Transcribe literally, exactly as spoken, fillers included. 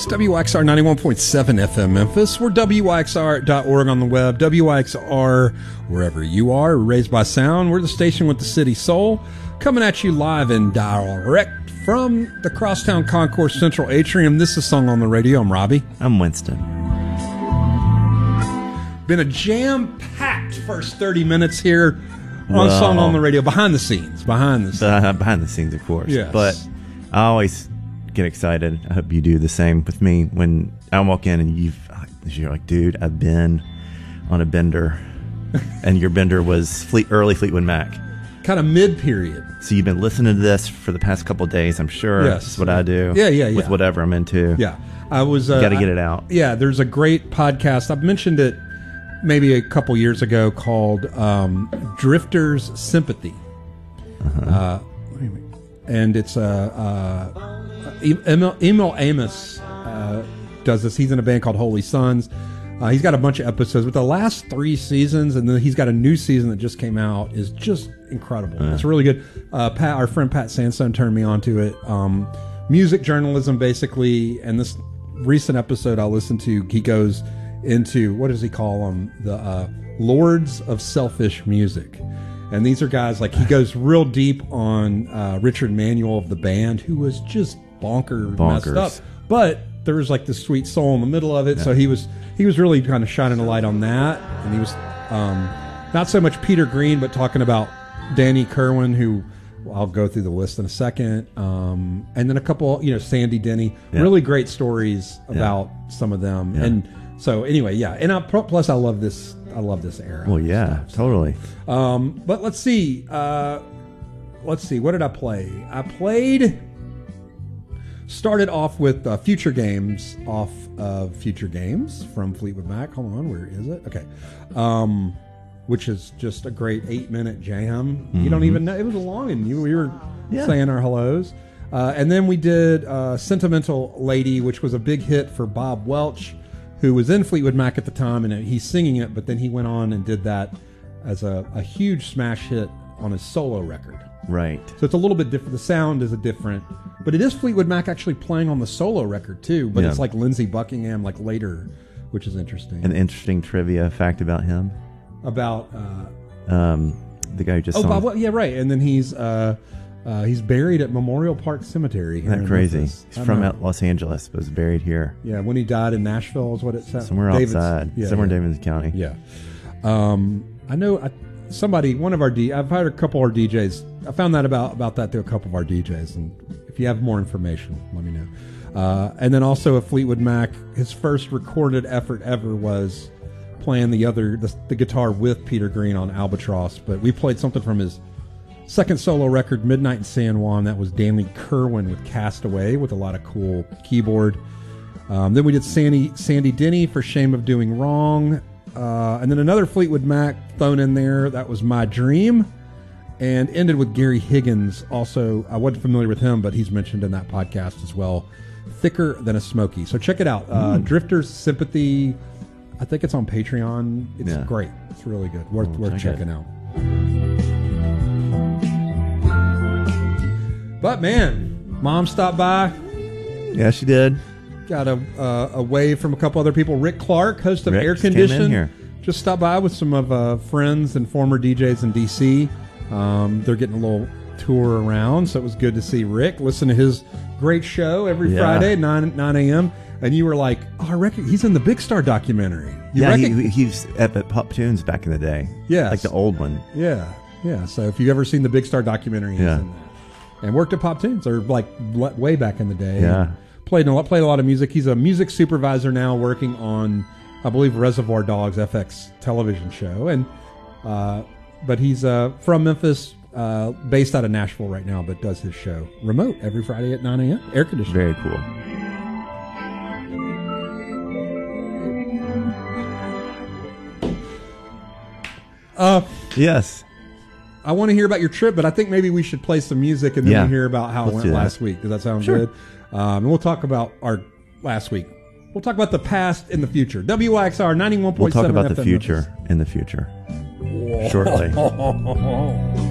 It's W I X R ninety-one point seven F M Memphis. We're W I X R dot org on the web. W I X R, wherever you are, raised by sound. We're the station with the city soul. Coming at you live and direct from the Crosstown Concourse Central Atrium. This is Song on the Radio. I'm Robbie. I'm Winston. Been a jam-packed first thirty minutes here on Well, Song on the Radio. Behind the scenes. Behind the scenes. Uh, behind the scenes, of course. Yes. But I always get excited. I hope you do the same with me when I walk in and you've, you're like, dude, I've been on a bender. And your bender was Fleet, early Fleetwood Mac. Kind of mid-period. So you've been listening to this for the past couple of days, I'm sure. Yes. That's what I do. Yeah, yeah, yeah. With whatever I'm into. Yeah. I was... Uh, Got to get I- it out. Yeah, there's a great podcast. I've mentioned it maybe a couple years ago called um, Drifter's Sympathy. Uh-huh. Uh, and it's uh, uh, Emil, Emil Amos uh, does this. He's in a band called Holy Sons. Uh, he's got a bunch of episodes, but the last three seasons, and then he's got a new season that just came out, is just incredible. Uh. It's really good. Uh, Pat, our friend Pat Sandstone turned me on to it. Um, music journalism, basically, and this recent episode I listened to, he goes into, what does he call them? The uh, Lords of Selfish Music. And these are guys, like, he goes real deep on uh, Richard Manuel of the band, who was just bonker, Bonkers. messed up. But there was, like, this sweet soul in the middle of it, Yeah. so he was he was really kind of shining a light on that. And he was um, not so much Peter Green, but talking about Danny Kerwin, who I'll go through the list in a second. Um, and then a couple, you know, Sandy Denny. Yeah. Really great stories about some of them. Yeah. And so, anyway, yeah. And I, plus, I love this. I love this era. Well, yeah, totally. Um, but let's see. Uh, let's see. What did I play? I played. Started off with uh, Future Games off of Future Games from Fleetwood Mac. Hold on, where is it? Okay. Um, which is just a great eight-minute jam. Mm-hmm. You don't even know. It was a long one. You, we were Yeah. saying our hellos. Uh, and then we did uh, Sentimental Lady, which was a big hit for Bob Welch, who was in Fleetwood Mac at the time, and he's singing it, but then he went on and did that as a, a huge smash hit on his solo record. Right. So it's a little bit different. The sound is a different, but it is Fleetwood Mac actually playing on the solo record too. But Yeah. it's like Lindsey Buckingham, like later, which is interesting. An interesting trivia fact about him. About uh, Um, the guy who just oh, sung. Bob, well, yeah, right. And then he's uh, uh, he's buried at Memorial Park Cemetery. Here Isn't that in crazy? Memphis. He's I from know. out Los Angeles, but was buried here. Yeah, when he died in Nashville is what it said. Somewhere David's- outside. yeah, somewhere yeah. in Davidson County. Yeah. Um, I know I, somebody, one of our D, I've hired a couple of our D Js. I found that about, about that through a couple of our D Js. And if you have more information, let me know. Uh, and then also a Fleetwood Mac, his first recorded effort ever was playing the other, the, the guitar with Peter Green on Albatross. But we played something from his second solo record, Midnight in San Juan. That was Danny Kerwin with Castaway with a lot of cool keyboard. Um, then we did Sandy, Sandy Denny for Shame of Doing Wrong. Uh, and then another Fleetwood Mac thrown in there. That was My Dream. And ended with Gary Higgins. Also, I wasn't familiar with him, but he's mentioned in that podcast as well. Thicker Than a Smoky. So check it out. Uh, Mm. Drifter's Sympathy. I think it's on Patreon. It's Yeah. great. It's really good. Worth, Oh, worth check checking it. out. But man, Mom stopped by. Yeah, she did. Got a uh, a wave from a couple other people. Rick Clark, host of Rick Air just came in Condition, here. just stopped by with some of uh, friends and former D Js in D C. Um, they're getting a little tour around, so it was good to see Rick. Listen to his great show every Yeah. Friday, nine nine a.m. And you were like, "Oh, I reckon he's in the Big Star documentary." You yeah, reckon- he, he was at, at Pop Tunes back in the day. Yes. Like the old one. Yeah, yeah. So if you've ever seen the Big Star documentary, he's Yeah. in that. And worked at Pop Tunes, or like le- way back in the day. Yeah. And played a lot, played a lot of music. He's a music supervisor now, working on, I believe, Reservoir Dogs F X television show. And uh, but he's uh, from Memphis, uh, based out of Nashville right now, but does his show remote every Friday at nine a.m. Air conditioning. Very cool. Uh, Yes. I want to hear about your trip, but I think maybe we should play some music and then Yeah. we hear about how Let's it went do that. last week. Does that sound Sure. good? Um, and we'll talk about our last week. We'll talk about the past and the future. W I X R ninety-one We'll point seven talk about F the M future in the future. Shortly. Memphis.